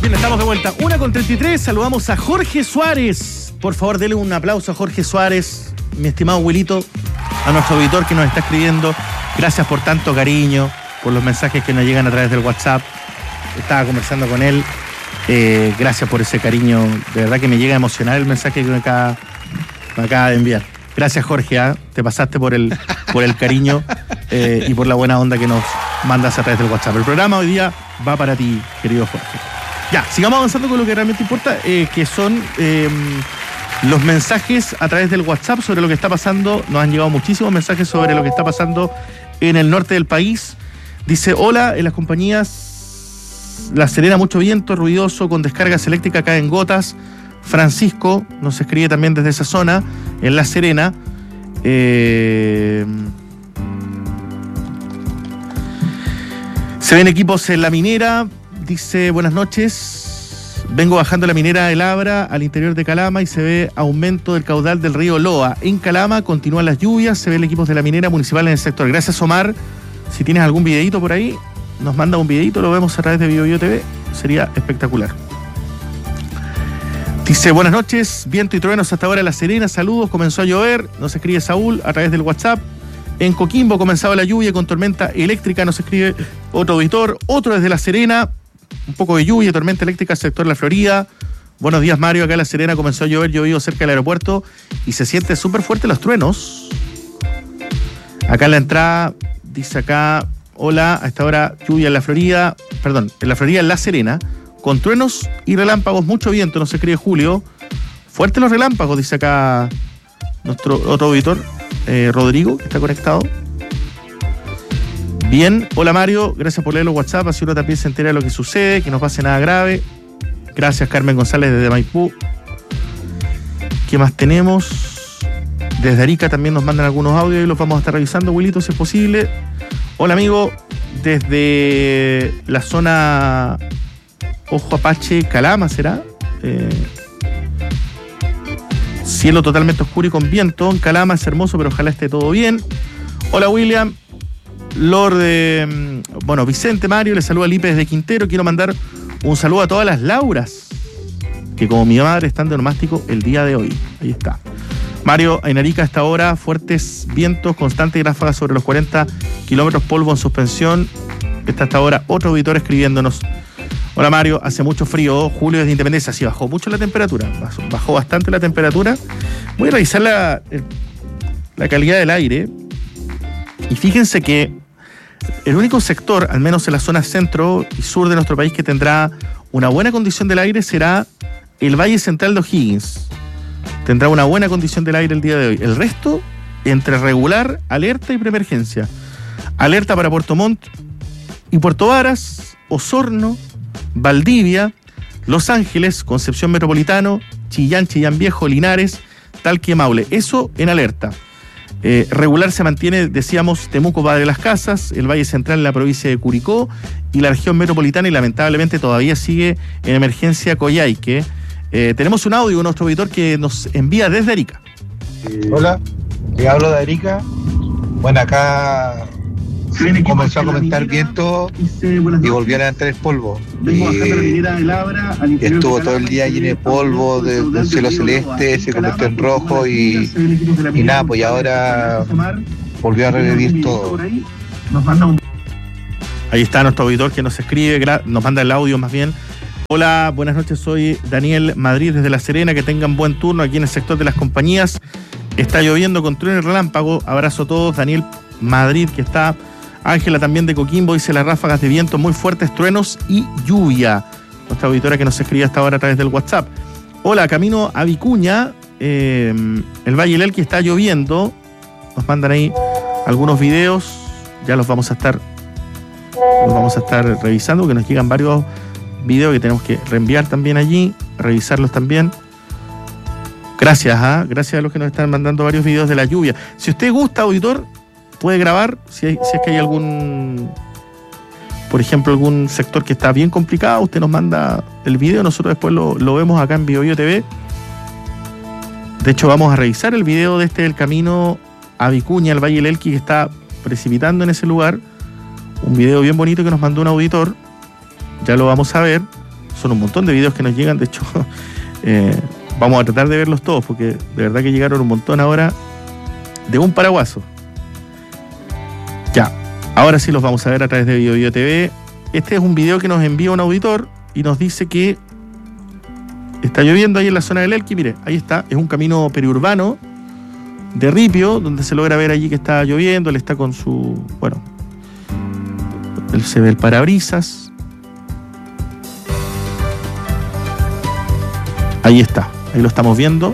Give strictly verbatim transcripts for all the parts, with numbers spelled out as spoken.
Bien, estamos de vuelta. una con treinta y tres, saludamos a Jorge Suárez. Por favor, denle un aplauso a Jorge Suárez, mi estimado abuelito, a nuestro auditor que nos está escribiendo. Gracias por tanto cariño, por los mensajes que nos llegan a través del WhatsApp. Estaba conversando con él. Eh, gracias por ese cariño. De verdad que me llega a emocionar el mensaje que me acaba, me acaba de enviar. Gracias, Jorge. ¿eh? Te pasaste por el, por el cariño eh, y por la buena onda que nos mandas a través del WhatsApp. El programa hoy día va para ti, querido Jorge. Ya, sigamos avanzando con lo que realmente importa, eh, que son eh, los mensajes a través del WhatsApp sobre lo que está pasando. Nos han llegado muchísimos mensajes sobre lo que está pasando en el norte del país. Dice, hola, en las compañías La Serena, mucho viento, ruidoso, con descargas eléctricas, caen gotas. Francisco nos escribe también desde esa zona, en La Serena. Eh, se ven equipos en La Minera. Dice, buenas noches, vengo bajando la minera El Abra al interior de Calama y se ve aumento del caudal del río Loa. En Calama continúan las lluvias, se ven equipos de la minera municipal en el sector. Gracias, Omar. Si tienes algún videíto por ahí, nos manda un videíto, lo vemos a través de BioBio T V, sería espectacular. Dice, buenas noches, viento y truenos hasta ahora en La Serena, saludos, comenzó a llover, nos escribe Saúl a través del WhatsApp. En Coquimbo comenzaba la lluvia con tormenta eléctrica, nos escribe otro auditor, otro desde La Serena. Un poco de lluvia, tormenta eléctrica, sector La Florida. Buenos días, Mario. Acá en La Serena comenzó a llover, yo vivo cerca del aeropuerto y se siente súper fuerte los truenos. Acá en la entrada, dice acá, hola, a esta hora lluvia en La Florida, perdón, en La Florida, en La Serena, con truenos y relámpagos, mucho viento, nos escribe Julio. Fuertes los relámpagos, dice acá nuestro otro auditor, eh, Rodrigo, que está conectado. Bien, hola Mario, gracias por leer los WhatsApp, así uno también se entera de lo que sucede, que no pase nada grave. Gracias, Carmen González desde Maipú. ¿Qué más tenemos? Desde Arica también nos mandan algunos audios y los vamos a estar revisando, Wilito, si es posible. Hola amigo, desde la zona Ojo Apache, Calama, ¿será? Eh, cielo totalmente oscuro y con viento. En Calama es hermoso, pero ojalá esté todo bien. Hola William. Lord, de, bueno, Vicente Mario, le saluda a Lipe desde Quintero. Quiero mandar un saludo a todas las Lauras, que como mi madre están de onomástico el día de hoy. Ahí está. Mario, en Arica hasta ahora, fuertes vientos, constantes ráfagas sobre los cuarenta kilómetros, polvo en suspensión. Está hasta ahora otro auditor escribiéndonos. Hola Mario, hace mucho frío, julio desde Independencia, sí bajó mucho la temperatura, bajó bastante la temperatura. Voy a revisar la, la calidad del aire y fíjense que el único sector, al menos en la zona centro y sur de nuestro país, que tendrá una buena condición del aire será el Valle Central de O'Higgins. Tendrá una buena condición del aire el día de hoy. El resto, entre regular, alerta y preemergencia. Alerta para Puerto Montt y Puerto Varas, Osorno, Valdivia, Los Ángeles, Concepción Metropolitano, Chillán, Chillán Viejo, Linares, Talca y Maule. Eso en alerta. Eh, regular se mantiene, decíamos, Temuco, Padre Las Casas, el Valle Central en la provincia de Curicó y la región metropolitana, y lamentablemente todavía sigue en emergencia Coyhaique. Eh, tenemos un audio de nuestro auditor que nos envía desde Arica. Hola, te hablo de Arica. Bueno, acá comenzó a comentar viento y volvió a levantar el polvo. Y estuvo todo el día lleno de polvo, de un cielo celeste, se convirtió en rojo y, y nada, pues ahora volvió a revivir todo. Ahí está nuestro auditor que nos escribe, nos manda el audio más bien. Hola, buenas noches, soy Daniel Madrid desde La Serena, que tengan buen turno aquí en el sector de las compañías. Está lloviendo con trueno y relámpago. Abrazo a todos. Daniel Madrid, que está. Ángela también de Coquimbo, dice las ráfagas de viento muy fuertes, truenos y lluvia. Nuestra auditora que nos escribe hasta ahora a través del WhatsApp. Hola, camino a Vicuña, eh, el Valle del Elqui está lloviendo. Nos mandan ahí algunos videos, ya los vamos a estar los vamos a estar revisando, que nos llegan varios videos que tenemos que reenviar también allí, revisarlos también. Gracias, ¿eh? gracias a los que nos están mandando varios videos de la lluvia. Si usted gusta, auditor, puede grabar, si, hay, si es que hay algún, por ejemplo, algún sector que está bien complicado, usted nos manda el video, nosotros después lo, lo vemos acá en BioBio T V. De hecho, vamos a revisar el video de este del camino a Vicuña, el Valle del Elqui, que está precipitando en ese lugar. Un video bien bonito que nos mandó un auditor, ya lo vamos a ver, son un montón de videos que nos llegan, de hecho, eh, vamos a tratar de verlos todos, porque de verdad que llegaron un montón ahora de un paraguaso. Ya, ahora sí los vamos a ver a través de Bio Bio T V. Este es un video que nos envía un auditor y nos dice que está lloviendo ahí en la zona del Elqui. Mire, ahí está, es un camino periurbano de Ripio, donde se logra ver allí que está lloviendo. Él está con su, bueno, él se ve el parabrisas. Ahí está, ahí lo estamos viendo.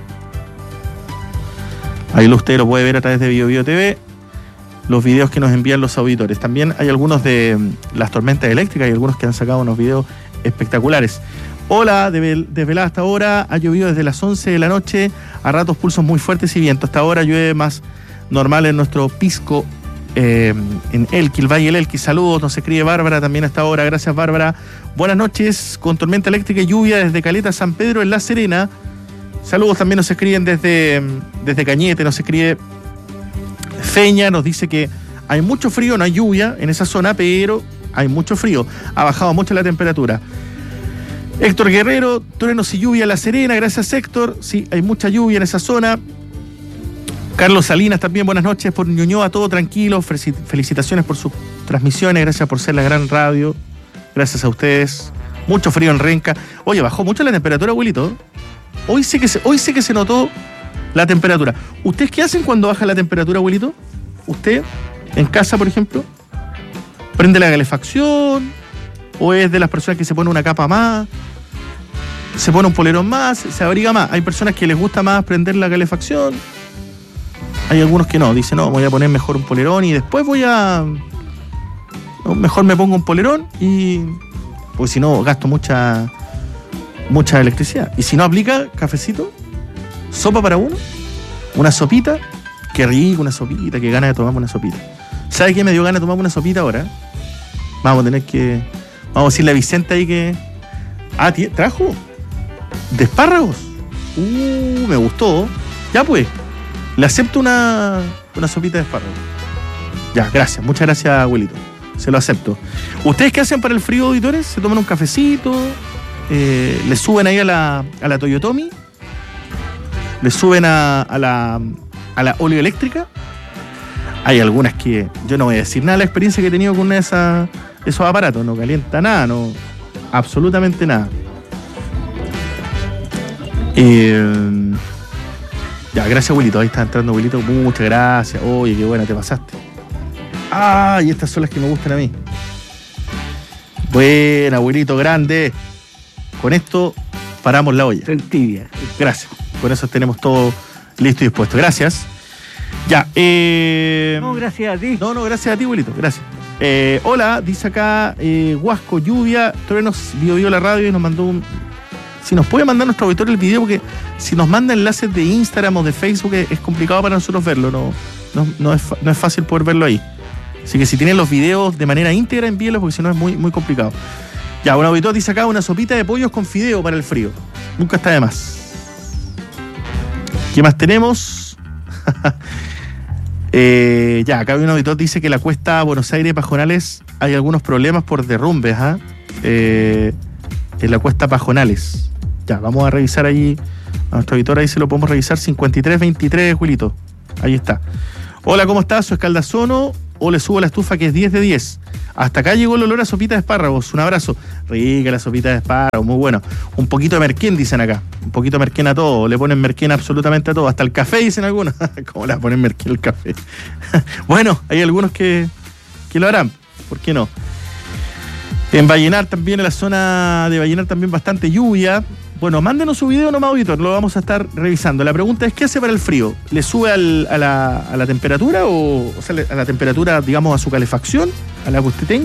Ahí lo, usted lo puede ver a través de Bio Bio T V. Los videos que nos envían los auditores. También hay algunos de las tormentas eléctricas y algunos que han sacado unos videos espectaculares. Hola, desvelada hasta ahora, ha llovido desde las once de la noche, a ratos pulsos muy fuertes y viento. Hasta ahora llueve más normal en nuestro pisco, eh, en Elqui, el Valle del Elqui. Saludos, nos escribe Bárbara también hasta ahora. Gracias, Bárbara. Buenas noches, con tormenta eléctrica y lluvia desde Caleta San Pedro en La Serena. Saludos también nos escriben desde, desde Cañete, nos escribe Feña, nos dice que hay mucho frío, no hay lluvia en esa zona, pero hay mucho frío. Ha bajado mucho la temperatura. Héctor Guerrero, truenos y lluvia en La Serena, gracias Héctor. Sí, hay mucha lluvia en esa zona. Carlos Salinas también, buenas noches por Ñuñoa, todo tranquilo. Felicitaciones por sus transmisiones, gracias por ser la gran radio. Gracias a ustedes. Mucho frío en Renca. Oye, bajó mucho la temperatura, abuelito. Hoy sí que se, hoy sí que se notó la temperatura. ¿Ustedes qué hacen cuando baja la temperatura, abuelito? ¿Usted, en casa, por ejemplo, prende la calefacción? ¿O es de las personas que se pone una capa más? ¿Se pone un polerón más? ¿Se abriga más? Hay personas que les gusta más prender la calefacción. Hay algunos que no. Dicen, no, voy a poner mejor un polerón y después voy a... No, mejor me pongo un polerón y... Porque si no, gasto mucha... mucha electricidad. Y si no aplica, cafecito, sopa para uno, una sopita, qué rico una sopita, qué ganas de tomarme una sopita. ¿Sabe qué me dio ganas de tomarme una sopita ahora? Vamos a tener que, vamos a decirle a Vicente ahí que, ah, ¿trajo? ¿De espárragos? Uh, me gustó. Ya pues, le acepto una, una sopita de espárragos. Ya, gracias, muchas gracias, abuelito. Se lo acepto. ¿Ustedes qué hacen para el frío, auditores? ¿Se toman un cafecito? Eh, ¿Le suben ahí a la, a la Toyotomi? ¿Le suben a, a la a la oleoeléctrica? Hay algunas que, yo no voy a decir nada de la experiencia que he tenido con una de esas, esos aparatos, no calienta nada, no, absolutamente nada. Eh, ya, gracias, abuelito, ahí está entrando, abuelito, muchas gracias. Oye, qué buena te pasaste. Ah, y estas son las que me gustan a mí. Buena, abuelito, grande. Con esto paramos la olla. Tibia. Gracias. Con eso tenemos todo listo y dispuesto. Gracias. Ya. Eh... No, gracias a ti. No, no, gracias a ti, abuelito. Gracias. Eh, hola, dice acá eh, Huasco, lluvia, truenos, vio vio la radio y nos mandó un... Si nos puede mandar nuestro auditor el video, porque si nos manda enlaces de Instagram o de Facebook es, es complicado para nosotros verlo. No, no, no, es, no es fácil poder verlo ahí. Así que si tienen los videos de manera íntegra, envíenlos, porque si no es muy, muy complicado. Ya, un auditor dice acá una sopita de pollos con fideo para el frío. Nunca está de más. ¿Qué más tenemos? eh, ya, acá un auditor dice que la cuesta Buenos Aires Pajonales hay algunos problemas por derrumbes, ¿ah? ¿eh? Eh, en la cuesta Pajonales. Ya, vamos a revisar allí. A nuestro auditor ahí se lo podemos revisar. cincuenta y tres veintitrés, Wilito. Ahí está. Hola, ¿cómo estás? Soy Caldazono. O le subo la estufa, que es diez de diez. Hasta acá llegó el olor a sopita de espárragos. Un abrazo. Rica la sopita de espárragos, muy bueno. Un poquito de merquén, dicen acá. Un poquito de merquén a todo. Le ponen merquén absolutamente a todo. Hasta el café, dicen algunos. ¿Cómo le ponen merquén al café? Bueno, hay algunos que, que lo harán. ¿Por qué no? En Vallenar también, en la zona de Vallenar también bastante lluvia. Bueno, mándenos su video nomás, auditor, lo vamos a estar revisando. La pregunta es, ¿qué hace para el frío? ¿Le sube al, a, la, a la temperatura o, o sea, a la temperatura, digamos, a su calefacción, a la que usted tenga?